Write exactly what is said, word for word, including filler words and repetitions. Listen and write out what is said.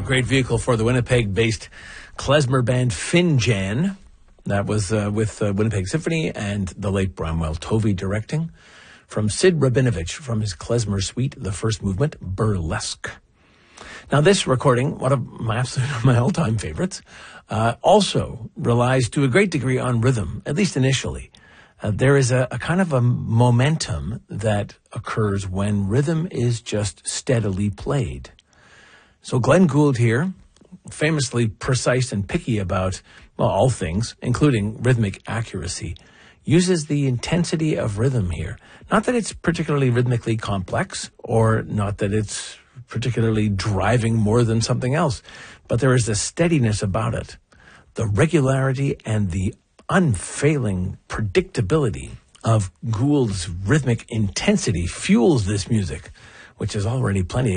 great vehicle for the Winnipeg-based klezmer band Finjan. That was uh, with uh, Winnipeg Symphony and the late Bramwell Tovey directing. From Sid Rabinovich from his klezmer suite, the first movement, Burlesque. Now, this recording, one of my absolute, my all-time favorites, uh, also relies to a great degree on rhythm, at least initially. Uh, there is a, a kind of a momentum that occurs when rhythm is just steadily played. So Glenn Gould here, famously precise and picky about, well, all things, including rhythmic accuracy, uses the intensity of rhythm here. Not that it's particularly rhythmically complex, or not that it's particularly driving more than something else, but there is a steadiness about it. The regularity and the unfailing predictability of Gould's rhythmic intensity fuels this music, which is already plenty